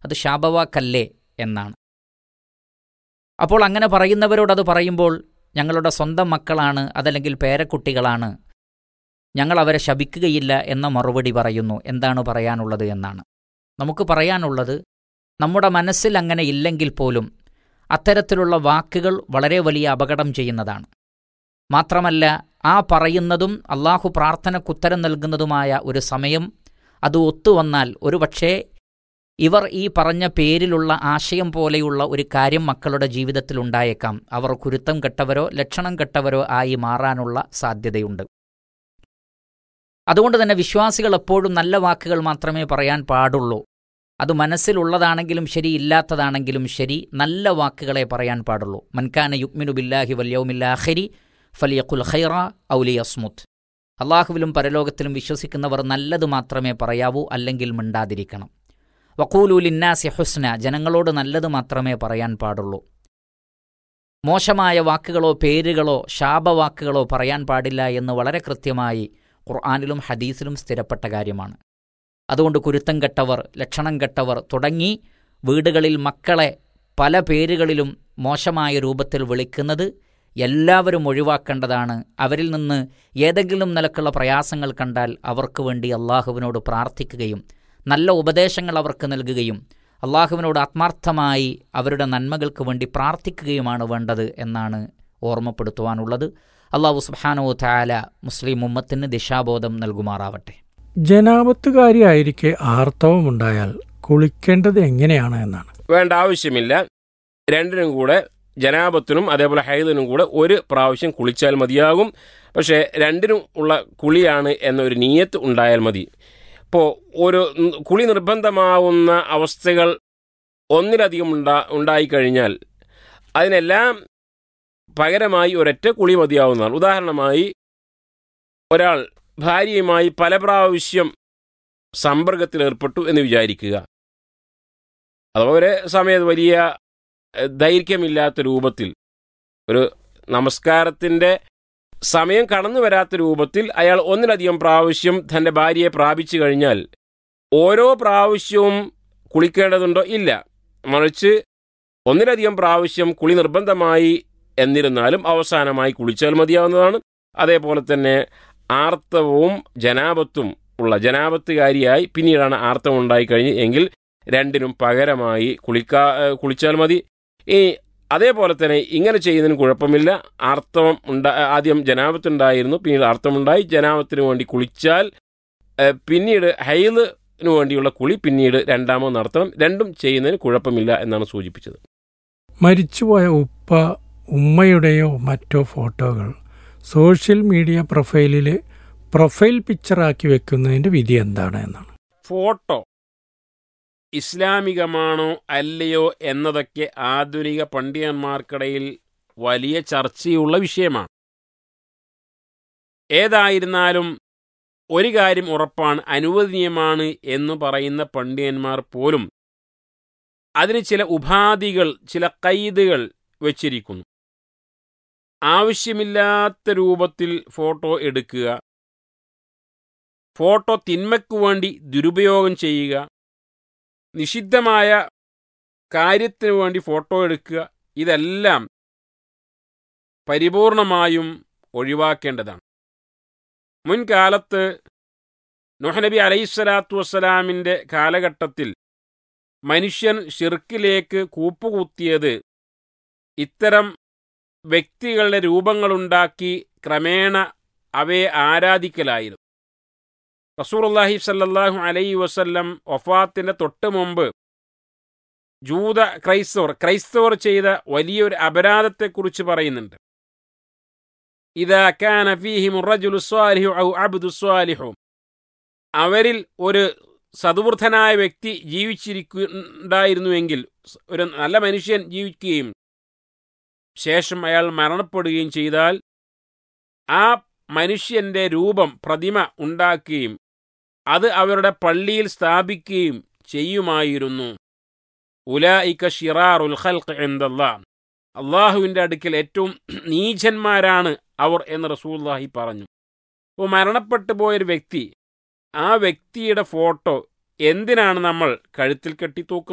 അത് ശാപവാക്കല്ലേ എന്നാണ്. അപ്പോൾ അങ്ങനെ പറയുന്നവരോടത് പറയുമ്പോൾ ഞങ്ങളുടെ സ്വന്തം മക്കളാണ്, അതല്ലെങ്കിൽ പേരക്കുട്ടികളാണ്, ഞങ്ങൾ അവരെ ശപിക്കുകയില്ല എന്ന മറുപടി പറയുന്നു. എന്താണ് പറയാനുള്ളത് എന്നാണ്. നമുക്ക് പറയാനുള്ളത്, നമ്മുടെ മനസ്സിൽ അങ്ങനെ ഇല്ലെങ്കിൽ പോലും അത്തരത്തിലുള്ള വാക്കുകൾ വളരെ വലിയ അപകടം ചെയ്യുന്നതാണ്. മാത്രമല്ല, ആ പറയുന്നതും അള്ളാഹു പ്രാർത്ഥനക്കുത്തരം നൽകുന്നതുമായ ഒരു സമയം അത് ഒത്തുവന്നാൽ ഒരുപക്ഷേ ഇവർ ഈ പറഞ്ഞ പേരിലുള്ള ആശയം പോലെയുള്ള ഒരു കാര്യം മക്കളുടെ ജീവിതത്തിൽ ഉണ്ടായേക്കാം. അവർ കുരുത്തം കെട്ടവരോ ലക്ഷണം കെട്ടവരോ ആയി മാറാനുള്ള സാധ്യതയുണ്ട്. അതുകൊണ്ട് തന്നെ വിശ്വാസികൾ എപ്പോഴും നല്ല വാക്കുകൾ മാത്രമേ പറയാൻ പാടുള്ളൂ. അത് മനസ്സിലുള്ളതാണെങ്കിലും ശരി, ഇല്ലാത്തതാണെങ്കിലും ശരി, നല്ല വാക്കുകളെ പറയാൻ പാടുള്ളൂ. മൻകാന യുഅ്മിനു ബില്ലാഹി വൽ യൗമിൽ ആഖിരി ഫലിയഖുൽ ഖൈറ ഔ ലിയസ്മുത്. അള്ളാഹുവിലും പരലോകത്തിലും വിശ്വസിക്കുന്നവർ നല്ലത് മാത്രമേ പറയാവൂ, അല്ലെങ്കിൽ മിണ്ടാതിരിക്കണം. വഖൂലു ലിന്നാസി ഹുസ്ന, ജനങ്ങളോട് നല്ലത് മാത്രമേ പറയാൻ പാടുള്ളൂ. മോശമായ വാക്കുകളോ പേരുകളോ ശാപവാക്കുകളോ പറയാൻ പാടില്ല എന്ന് വളരെ കൃത്യമായി ഖുർആനിലും ഹദീസിലും സ്ഥിരപ്പെട്ട കാര്യമാണ്. അതുകൊണ്ട് കുരുത്തം കെട്ടവർ, ലക്ഷണം കെട്ടവർ തുടങ്ങി വീടുകളിൽ മക്കളെ പല പേരുകളിലും മോശമായ രൂപത്തിൽ വിളിക്കുന്നത് എല്ലാവരും ഒഴിവാക്കേണ്ടതാണ്. അവരിൽ നിന്ന് ഏതെങ്കിലും നിലക്കുള്ള പ്രയാസങ്ങൾ കണ്ടാൽ അവർക്ക് വേണ്ടി അള്ളാഹുവിനോട് പ്രാർത്ഥിക്കുകയും നല്ല ഉപദേശങ്ങൾ അവർക്ക് നൽകുകയും അള്ളാഹുവിനോട് ആത്മാർത്ഥമായി അവരുടെ നന്മകൾക്ക് വേണ്ടി പ്രാർത്ഥിക്കുകയുമാണ് വേണ്ടത് എന്നാണ് ഓർമ്മപ്പെടുത്തുവാനുള്ളത്. അള്ളാഹു സുബ്ഹാനഹു വ തആല മുസ്ലിം ഉമ്മത്തിന് ദിശാബോധം നൽകുമാറാവട്ടെ. ജനാപത്തുകാരിയായിരിക്കെ ആർത്തവമുണ്ടായാൽ കുളിക്കേണ്ടത് എങ്ങനെയാണ് എന്നാണ്. വേണ്ട ആവശ്യമില്ല. രണ്ടിനും കൂടെ, ജനാപത്തിനും അതേപോലെ ഹൈദിനും കൂടെ ഒരു പ്രാവശ്യം കുളിച്ചാൽ മതിയാകും. പക്ഷേ രണ്ടിനും ഉള്ള കുളിയാണ് എന്നൊരു നിയ്യത്ത് ഉണ്ടായാൽ മതി. ഇപ്പോൾ ഒരു കുളി നിർബന്ധമാവുന്ന അവസ്ഥകൾ ഒന്നിലധികം ഉണ്ടായിക്കഴിഞ്ഞാൽ അതിനെല്ലാം പകരമായി ഒരൊറ്റ കുളി മതിയാവുന്നതാണ്. ഉദാഹരണമായി, ഒരാൾ ഭാര്യയുമായി പല പ്രാവശ്യം സമ്പർക്കത്തിലേർപ്പെട്ടു എന്ന് വിചാരിക്കുക. അഥവാ ഒരേ സമയത്ത് വലിയ ദൈർഘ്യമില്ലാത്ത രൂപത്തിൽ, ഒരു നമസ്കാരത്തിൻ്റെ സമയം കടന്നു വരാത്ത രൂപത്തിൽ അയാൾ ഒന്നിലധികം പ്രാവശ്യം തൻ്റെ ഭാര്യയെ പ്രാപിച്ചു കഴിഞ്ഞാൽ ഓരോ പ്രാവശ്യവും കുളിക്കേണ്ടതുണ്ടോ? ഇല്ല. മറിച്ച് ഒന്നിലധികം പ്രാവശ്യം കുളി നിർബന്ധമായി എന്നിരുന്നാലും അവസാനമായി കുളിച്ചാൽ മതിയാവുന്നതാണ്. അതേപോലെ തന്നെ ആർത്തവവും ജനാപത്തും ഉള്ള ജനാപത്തുകാരിയായി പിന്നീടാണ് ആർത്തവം ഉണ്ടായിക്കഴിഞ്ഞ് എങ്കിൽ രണ്ടിനും പകരമായി കുളിച്ചാൽ മതി. ഈ അതേപോലെ തന്നെ ഇങ്ങനെ ചെയ്യുന്നതിന് കുഴപ്പമില്ല. ആർത്തവം ആദ്യം ജനാപത്തുണ്ടായിരുന്നു, പിന്നീട് ആർത്തവമുണ്ടായി, ജനാപത്തിന് വേണ്ടി കുളിച്ചാൽ പിന്നീട് ഹൈദിന് വേണ്ടിയുള്ള കുളി പിന്നീട് രണ്ടാമോ നടത്തണം. രണ്ടും ചെയ്യുന്നതിന് കുഴപ്പമില്ല എന്നാണ് സൂചിപ്പിച്ചത്. മരിച്ചുപോയ ഉമ്മയുടെയോ മറ്റോ ഫോട്ടോകൾ സോഷ്യൽ മീഡിയ പ്രൊഫൈൽ പിക്ചറാക്കി വെക്കുന്നതിൻ്റെ വിധി എന്താണ് എന്നാണ്. ഫോട്ടോ ഇസ്ലാമികമാണോ അല്ലയോ എന്നതൊക്കെ ആധുനിക പണ്ഡിതന്മാർക്കിടയിൽ വലിയ ചർച്ചയുള്ള വിഷയമാണ്. ഏതായിരുന്നാലും ഒരു കാര്യം ഉറപ്പാണ്, അനുവദനീയമാണ് എന്ന് പറയുന്ന പണ്ഡിതന്മാർ പോലും അതിന് ചില ഉപാധികൾ, ചില ഖൈദുകൾ വച്ചിരിക്കുന്നു. ആവശ്യമില്ലാത്ത രൂപത്തിൽ ഫോട്ടോ എടുക്കുക, ഫോട്ടോ തിന്മയ്ക്കു വേണ്ടി ദുരുപയോഗം ചെയ്യുക, നിഷിദ്ധമായ കാര്യത്തിനു വേണ്ടി ഫോട്ടോ എടുക്കുക, ഇതെല്ലാം പരിപൂർണമായും ഒഴിവാക്കേണ്ടതാണ്. മുൻകാലത്ത് നൂഹ് നബി അലൈഹിസ്സലാത്തു വസ്സലാമിൻ്റെ കാലഘട്ടത്തിൽ മനുഷ്യൻ ശിർക്കിലേക്ക് കൂപ്പുകുത്തിയത് ഇത്തരം വ്യക്തികളുടെ രൂപങ്ങളുണ്ടാക്കി ക്രമേണ അവയെ ആരാധിക്കലായിരുന്നു. റസൂലുള്ളാഹി സ്വല്ലല്ലാഹു അലൈഹി വസല്ലം വഫാത്തിന്റെ തൊട്ട് മുമ്പ് ക്രൈസ്തവർ ചെയ്ത വലിയൊരു അപരാധത്തെക്കുറിച്ച് പറയുന്നുണ്ട്. ഇദാ കാന ഫീഹിം റജുലു സ്വാലിഹു ഔ അബ്ദു സ്വാലിഹു, അവരിൽ ഒരു സദ്വൃദ്ധനായ വ്യക്തി ജീവിച്ചിരിക്കുന്നുണ്ടായിരുന്നുവെങ്കിൽ, ഒരു നല്ല മനുഷ്യൻ ജീവിക്കുകയും ശേഷം അയാൾ മരണപ്പെടുകയും ചെയ്താൽ ആ മനുഷ്യന്റെ രൂപം, പ്രതിമ ഉണ്ടാക്കുകയും അത് അവരുടെ പള്ളിയിൽ സ്ഥാപിക്കുകയും ചെയ്യുമായിരുന്നു. ഉലൈക ശിറാറുൽ ഖൽഖ് ഇൻദല്ലാഹ്, അള്ളാഹുവിൻ്റെ അടുക്കൽ ഏറ്റവും നീചന്മാരാണ് അവർ എന്ന് റസൂലുള്ളാഹി പറഞ്ഞു. അപ്പോൾ മരണപ്പെട്ടു പോയൊരു വ്യക്തി, ആ വ്യക്തിയുടെ ഫോട്ടോ എന്തിനാണ് നമ്മൾ കഴുത്തിൽ കെട്ടിത്തൂക്കുന്നത്?